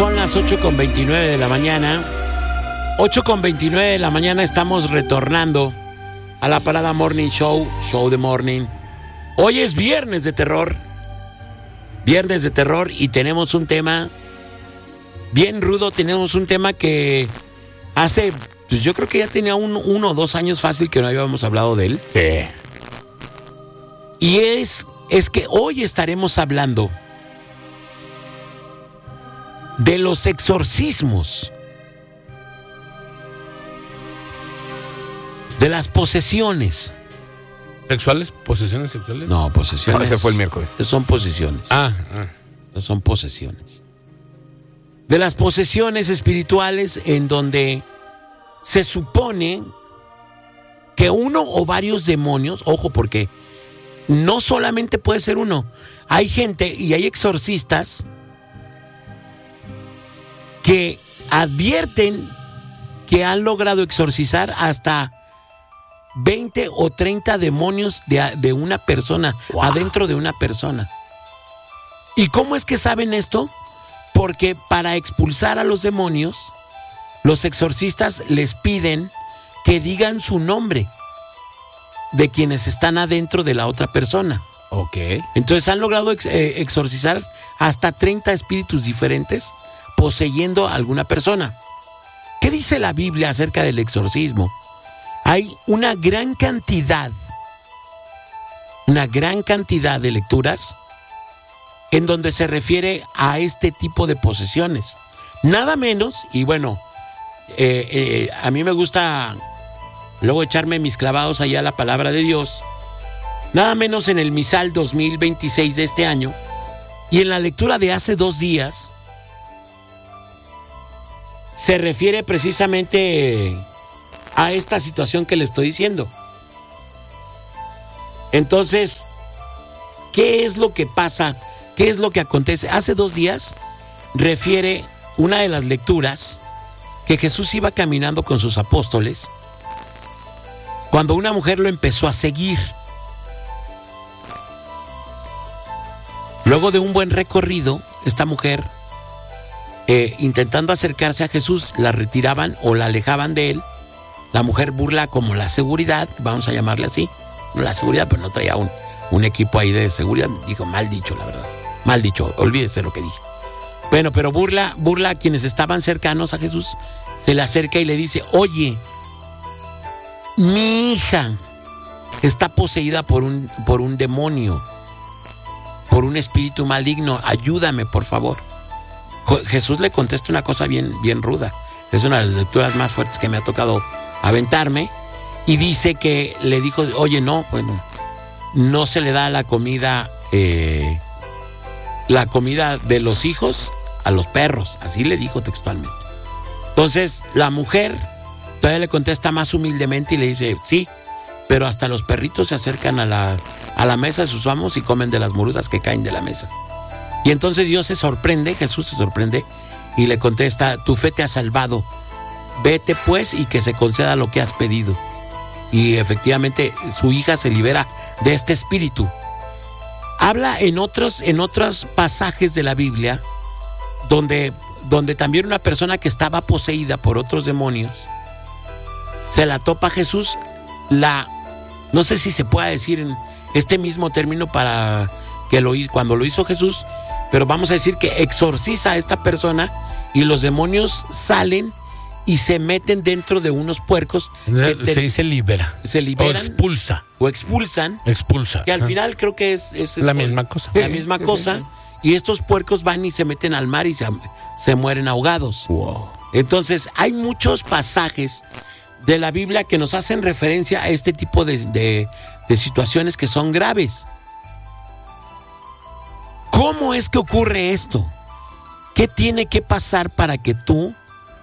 Son las 8:29 de la mañana. 8:29 de la mañana, estamos retornando a la Parada Morning Show, Show de Morning. Hoy es viernes de terror. Viernes de terror y tenemos un tema bien rudo. Tenemos un tema que hace, pues yo creo que ya tenía uno o 2 años fácil que no habíamos hablado de él. Sí. Y es que hoy estaremos hablando de los exorcismos, de las posesiones. ¿Sexuales? ¿Posesiones sexuales? No, posesiones. Ese fue el miércoles. Son posesiones. Estas son posesiones. De las posesiones espirituales en donde se supone que uno o varios demonios, ojo, porque no solamente puede ser uno. Hay gente y hay exorcistas que advierten que han logrado exorcizar hasta 20 o 30 demonios de una persona, wow, adentro de una persona. ¿Y cómo es que saben esto? Porque para expulsar a los demonios, los exorcistas les piden que digan su nombre de quienes están adentro de la otra persona. Ok. Entonces han logrado exorcizar hasta 30 espíritus diferentes poseyendo a alguna persona. ¿Qué dice la Biblia acerca del exorcismo? Hay una gran cantidad de lecturas en donde se refiere a este tipo de posesiones. Nada menos, y bueno, a mí me gusta luego echarme mis clavados allá a la palabra de Dios, nada menos en el Misal 2026 de este año, y en la lectura de hace 2 días, se refiere precisamente a esta situación que le estoy diciendo. Entonces, ¿qué es lo que pasa? ¿Qué es lo que acontece? Hace 2 días refiere una de las lecturas que Jesús iba caminando con sus apóstoles cuando una mujer lo empezó a seguir. Luego de un buen recorrido, esta mujer, intentando acercarse a Jesús, la retiraban o la alejaban de él. La mujer burla como la seguridad, vamos a llamarle así. No la seguridad, pero no traía un equipo ahí de seguridad. Dijo, mal dicho, la verdad. Mal dicho, olvídese lo que dije. Bueno, pero burla a quienes estaban cercanos a Jesús. Se le acerca y le dice, oye, mi hija está poseída por un demonio, por un espíritu maligno. Ayúdame, por favor. Jesús le contesta una cosa bien ruda. Es una de las lecturas más fuertes que me ha tocado aventarme. Y dice que le dijo, oye, no, bueno, no se le da la comida de los hijos a los perros. Así le dijo textualmente. Entonces la mujer todavía le contesta más humildemente y le dice, sí, pero hasta los perritos se acercan a la mesa de sus amos y comen de las morusas que caen de la mesa. Y entonces Jesús se sorprende y le contesta, tu fe te ha salvado, vete pues y que se conceda lo que has pedido. Y efectivamente su hija se libera de este espíritu. Habla en otros pasajes de la Biblia donde también una persona que estaba poseída por otros demonios se la topa Jesús, no sé si se pueda decir en este mismo término para que cuando lo hizo Jesús, pero vamos a decir que exorciza a esta persona y los demonios salen y se meten dentro de unos puercos. Se dice libera. Se liberan. O expulsan. Expulsa. Que al final creo que es la misma cosa. La misma cosa. Sí. Y estos puercos van y se meten al mar y se mueren ahogados. Wow. Entonces, hay muchos pasajes de la Biblia que nos hacen referencia a este tipo de situaciones que son graves. ¿Cómo es que ocurre esto? ¿Qué tiene que pasar para que tú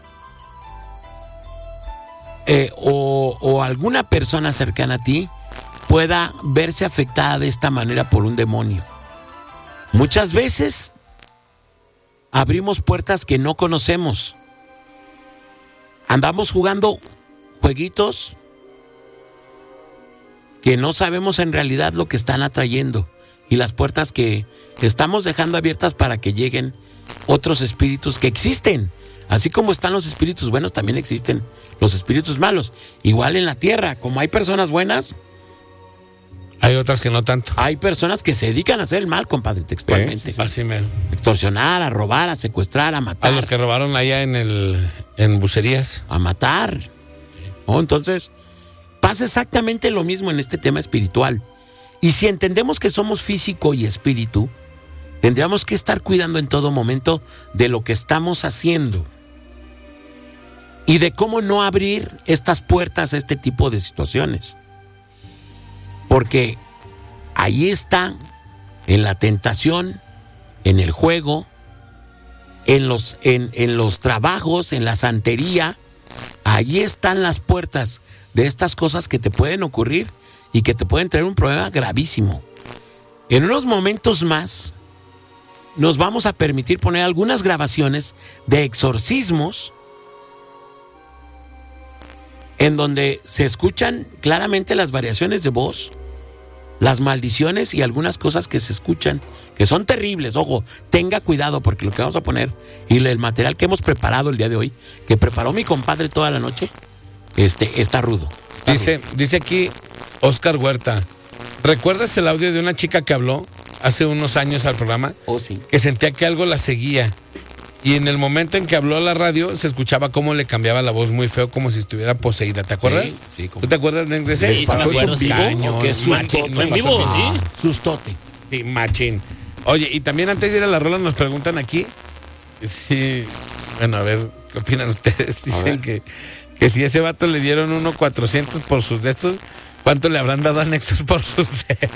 o alguna persona cercana a ti pueda verse afectada de esta manera por un demonio? Muchas veces abrimos puertas que no conocemos. Andamos jugando jueguitos que no sabemos en realidad lo que están atrayendo. y las puertas que estamos dejando abiertas para que lleguen otros espíritus que existen. Así como están los espíritus buenos, también existen los espíritus malos. Igual en la tierra, como hay personas buenas, hay otras que no tanto. hay personas que se dedican a hacer el mal, compadre, textualmente. Así mero. Extorsionar, a robar, a secuestrar, a matar. A los que robaron allá en bucerías. A matar. ¿No? Entonces, pasa exactamente lo mismo en este tema espiritual. Y si entendemos que somos físico y espíritu, tendríamos que estar cuidando en todo momento de lo que estamos haciendo y de cómo no abrir estas puertas a este tipo de situaciones. Porque ahí está, en la tentación, en el juego, en los trabajos, en la santería, ahí están las puertas de estas cosas que te pueden ocurrir y que te pueden traer un problema gravísimo. En unos momentos más nos vamos a permitir poner algunas grabaciones de exorcismos en donde se escuchan claramente las variaciones de voz, las maldiciones y algunas cosas que se escuchan, que son terribles. Ojo, tenga cuidado porque lo que vamos a poner y el material que hemos preparado el día de hoy, que preparó mi compadre toda la noche, está rudo. Dice aquí Oscar Huerta, ¿recuerdas el audio de una chica que habló hace unos años al programa? Oh, sí. Que sentía que algo la seguía. Y en el momento en que habló a la radio, se escuchaba cómo le cambiaba la voz muy feo, como si estuviera poseída. ¿Te acuerdas? Sí. ¿Tú te acuerdas de ese? Sí, me acuerdo, sí. ¿Qué sustote? ¿En vivo? Sí. Sustote. Sí, machín. Oye, y también antes de ir a la rola nos preguntan aquí. Sí, bueno, a ver, ¿qué opinan ustedes? Dicen que si ese vato le dieron 1,400 por sus de estos, ¿cuánto le habrán dado a Nexus por sus de?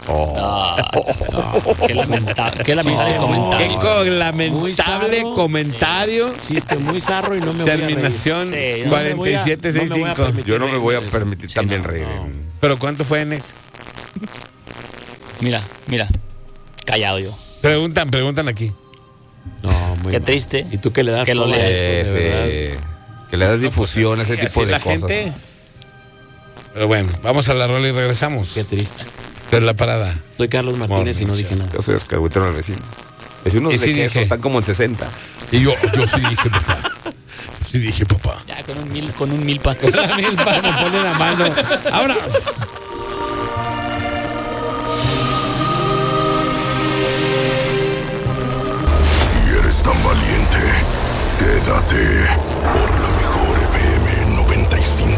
Qué lamentable comentario. Qué lamentable comentario. Chiste muy zarro y no me voy a reír. Terminación Sí, 4765. Yo no me voy a permitir también no, reír. ¿Pero cuánto fue, Nex? Mira. Callado yo. Preguntan aquí. No, muy Qué mal. triste. ¿Y tú qué le das? Que lo todo a lees. eso, de verdad? Que le das difusión a ese tipo Así de la cosas. gente. Pero bueno, vamos a la rola y regresamos. Qué triste. Esta es la parada. Soy Carlos Martínez y no dije nada. Yo soy Oscar Buitrón, el vecino. Es unos Y sí de queso, dije. están como en 60. Y yo sí dije, papá. Sí dije, papá. Ya con un milpa. La milpa me pone la mano. ¡Ahora! Si eres tan valiente, quédate por la mejor FM 95.